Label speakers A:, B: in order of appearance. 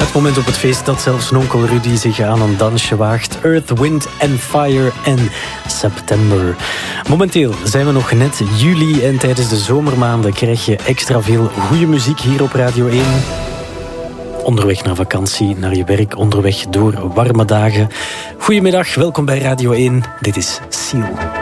A: Het moment op het feest dat zelfs nonkel Rudy zich aan een dansje waagt. Earth, Wind and Fire en September. Momenteel zijn we nog net juli en tijdens de zomermaanden krijg je extra veel goede muziek hier op Radio 1. Onderweg naar vakantie, naar je werk, onderweg door warme dagen. Goedemiddag, welkom bij Radio 1. Dit is Seal.